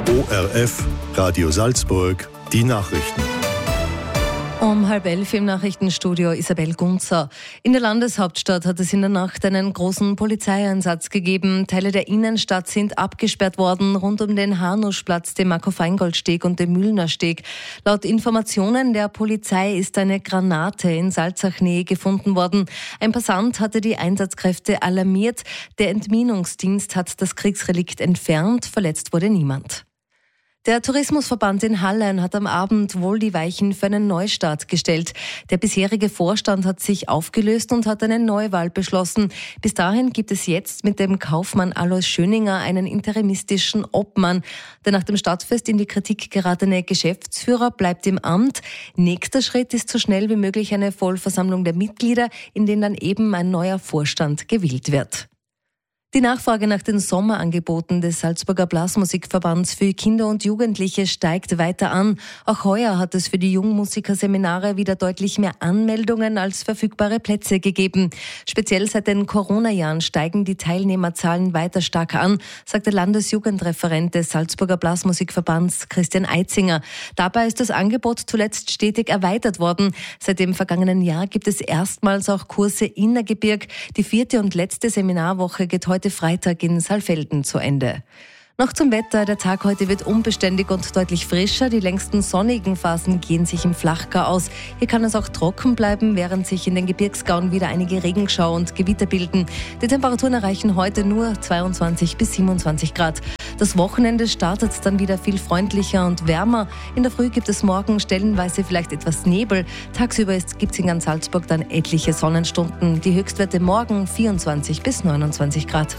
ORF Radio Salzburg, die Nachrichten. Um 10:30 im Nachrichtenstudio Isabel Gunzer. In der Landeshauptstadt hat es in der Nacht einen großen Polizeieinsatz gegeben. Teile der Innenstadt sind abgesperrt worden, rund um den Hanuschplatz, den Marco-Feingold-Steg und den Mühlner-Steg. Laut Informationen der Polizei ist eine Granate in Salzach-Nähe gefunden worden. Ein Passant hatte die Einsatzkräfte alarmiert. Der Entminungsdienst hat das Kriegsrelikt entfernt. Verletzt wurde niemand. Der Tourismusverband in Hallein hat am Abend wohl die Weichen für einen Neustart gestellt. Der bisherige Vorstand hat sich aufgelöst und hat eine Neuwahl beschlossen. Bis dahin gibt es jetzt mit dem Kaufmann Alois Schöninger einen interimistischen Obmann. Der nach dem Stadtfest in die Kritik geratene Geschäftsführer bleibt im Amt. Nächster Schritt ist so schnell wie möglich eine Vollversammlung der Mitglieder, in denen dann eben ein neuer Vorstand gewählt wird. Die Nachfrage nach den Sommerangeboten des Salzburger Blasmusikverbands für Kinder und Jugendliche steigt weiter an. Auch heuer hat es für die Jungmusikerseminare wieder deutlich mehr Anmeldungen als verfügbare Plätze gegeben. Speziell seit den Corona-Jahren steigen die Teilnehmerzahlen weiter stark an, sagt der Landesjugendreferent des Salzburger Blasmusikverbands Christian Eitzinger. Dabei ist das Angebot zuletzt stetig erweitert worden. Seit dem vergangenen Jahr gibt es erstmals auch Kurse in der Gebirg. Die 4. und letzte Seminarwoche geht heute Freitag in Saalfelden zu Ende. Noch zum Wetter. Der Tag heute wird unbeständig und deutlich frischer. Die längsten sonnigen Phasen gehen sich im Flachgau aus. Hier kann es auch trocken bleiben, während sich in den Gebirgsgauen wieder einige Regenschau und Gewitter bilden. Die Temperaturen erreichen heute nur 22 bis 27 Grad. Das Wochenende startet dann wieder viel freundlicher und wärmer. In der Früh gibt es morgen stellenweise vielleicht etwas Nebel. Tagsüber gibt es in ganz Salzburg dann etliche Sonnenstunden. Die Höchstwerte morgen 24 bis 29 Grad.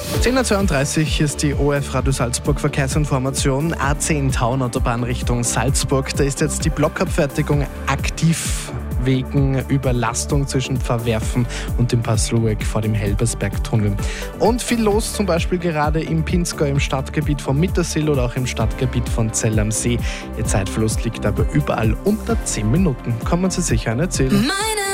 10:32 Uhr ist die ORF Radio Salzburg Verkehrsinformation. A10 Tauern-Autobahn Richtung Salzburg. Da ist jetzt die Blockabfertigung aktiv wegen Überlastung zwischen Pfarrwerfen und dem Pass Rueg vor dem Helbersbergtunnel. Und viel los, zum Beispiel gerade im Pinzgau im Stadtgebiet von Mittersill oder auch im Stadtgebiet von Zell am See. Ihr Zeitverlust liegt aber überall unter 10 Minuten. Kommen Sie sicher nicht erzählen.